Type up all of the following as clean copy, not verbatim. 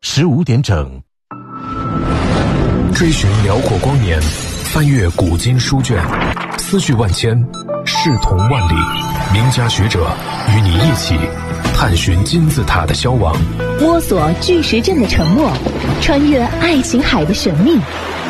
15点整。 追寻辽阔光年，翻阅古今书卷，思绪万千，视同万里。名家学者与你一起探寻金字塔的消亡， 摸索巨石阵的沉默，穿越爱琴海的神秘，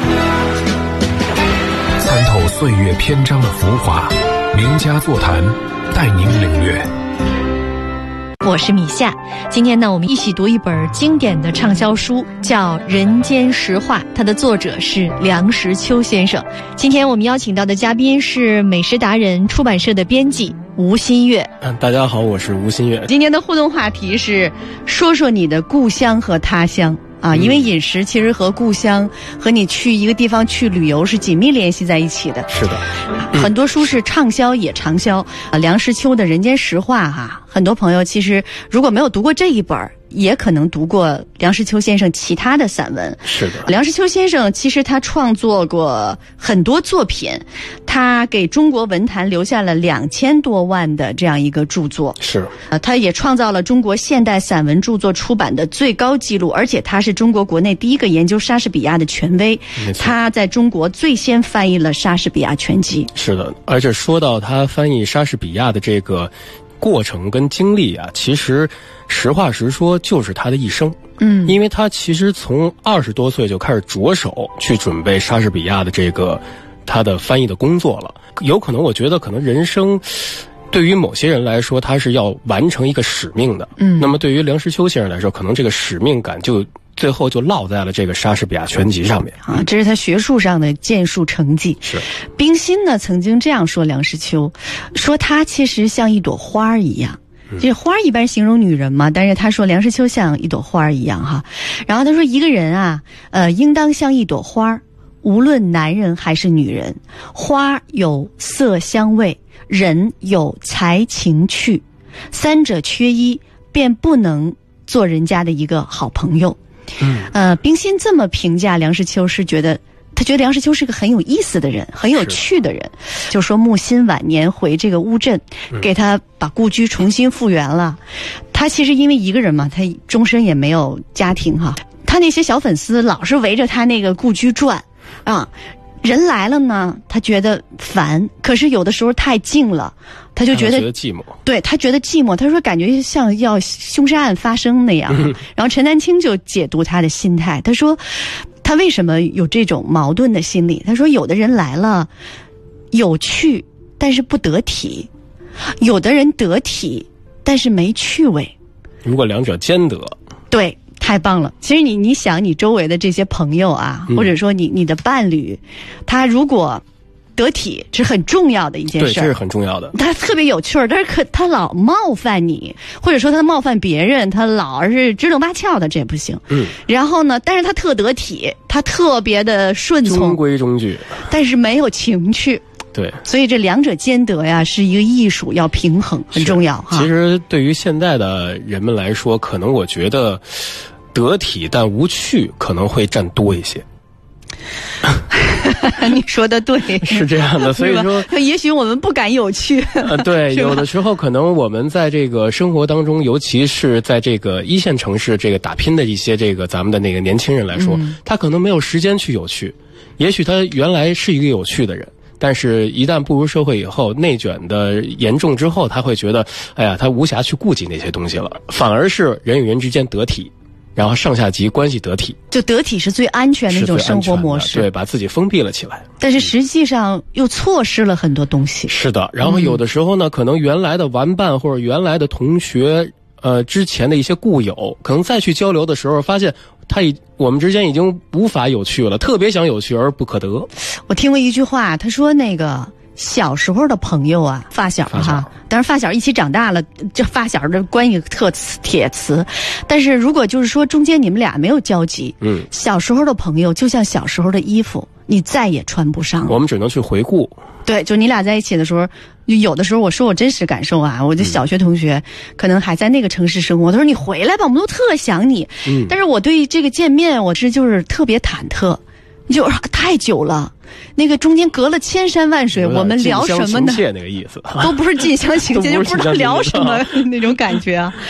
参透岁月篇章的浮华。名家座谈，带您领略。 我是米夏，今天呢，我们一起读一本经典的畅销书，叫《人间实话》，它的作者是梁实秋先生。今天我们邀请到的嘉宾是美食达人出版社的编辑吴新月。 大家好，我是吴新月。 今天的互动话题是说说你的故乡和他乡啊，因为饮食其实和故乡和你去一个地方去旅游是紧密联系在一起的。 是的， 很多书是畅销也长销啊，梁实秋的《人间实话》哈，很多朋友其实如果没有读过这一本，也可能读过梁实秋先生其他的散文。 是的， 梁实秋先生其实他创作过很多作品，他给中国文坛留下了2000多万的这样一个著作。 是， 他也创造了中国现代散文著作出版的最高纪录，而且他是中国国内第一个研究莎士比亚的权威。他在中国最先翻译了莎士比亚全集。 是的，而且说到他翻译莎士比亚的这个过程跟经历啊，其实实话实说就是他的一生。因为他其实从20多岁就开始着手去准备莎士比亚的这个他的翻译的工作了。有可能我觉得可能人生对于某些人来说他是要完成一个使命的。那么对于梁实秋先生来说，可能这个使命感就最后就落在了这个莎士比亚全集上面啊，这是他学术上的建树成绩。 是， 冰心呢曾经这样说梁实秋，说他其实像一朵花一样。这花一般形容女人嘛，但是他说梁实秋像一朵花一样哈。然后他说一个人啊，应当像一朵花，无论男人还是女人。花有色香味，人有才情趣，三者缺一，便不能做人家的一个好朋友。冰心这么评价梁实秋，是觉得他觉得梁实秋是个很有意思的人，很有趣的人。就说木心晚年回这个乌镇，给他把故居重新复原了。他其实因为一个人嘛，他终身也没有家庭哈。他那些小粉丝老是围着他那个故居转啊，人来了呢，他觉得烦，可是有的时候太静了，他就觉得寂寞。 对，他觉得寂寞，他说感觉像要凶杀案发生那样。然后陈丹青就解读他的心态，他说他为什么有这种矛盾的心理？他说有的人来了有趣，但是不得体；有的人得体，但是没趣味。 如果两者兼得，对， 太棒了。其实你想你周围的这些朋友啊，或者说你的伴侣，他如果得体是很重要的一件事， 对，这是很重要的。 他特别有趣儿，但是他老冒犯你，或者说他冒犯别人，他老是支棱八翘的，这也不行。然后呢，但是他特得体，他特别的顺从， 中规中矩， 但是没有情趣。 对， 所以这两者兼得呀，是一个艺术，要平衡，很重要哈。 其实对于现在的人们来说，可能我觉得得体但无趣可能会占多一些。 你说的对， 是这样的。所以说也许我们不敢有趣。 对，有的时候可能我们在这个生活当中，尤其是在这个一线城市这个打拼的一些这个咱们的那个年轻人来说，他可能没有时间去有趣。也许他原来是一个有趣的人，但是一旦步入社会以后，内卷的严重之后，他会觉得哎呀，他无暇去顾及那些东西了，反而是人与人之间得体，然后上下级关系得体， 就得体是最安全的一种生活模式。 对，把自己封闭了起来， 但是实际上又错失了很多东西。 是的，然后有的时候呢，可能原来的玩伴或者原来的同学，之前的一些故友，可能再去交流的时候，发现我们之间已经无法有趣了，特别想有趣而不可得。 我听过一句话，他说那个小时候的朋友啊，发小哈，当然发小一起长大了，这发小的关系特铁磁。但是如果就是说中间你们俩没有交集，小时候的朋友就像小时候的衣服，你再也穿不上了。 我们只能去回顾。 对，就你俩在一起的时候，有的时候我说我真实感受啊，我的小学同学可能还在那个城市生活，他说你回来吧，我们都特想你。但是我对这个见面，我就是特别忐忑，就太久了，那个中间隔了千山万水，我们聊什么呢？ 近乡情怯那个意思， 都不是近乡情怯，就不知道聊什么那种感觉啊。